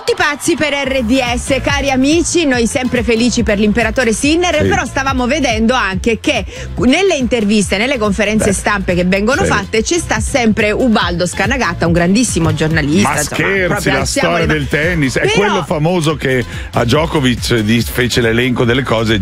Tutti pazzi per RDS, cari amici, noi sempre felici per l'imperatore Sinner, però stavamo vedendo anche che nelle interviste, nelle conferenze stampe che vengono fatte, ci sta sempre Ubaldo Scanagatta, un grandissimo giornalista. Ma scherzi, la storia del tennis, è però quello famoso che a Djokovic fece l'elenco delle cose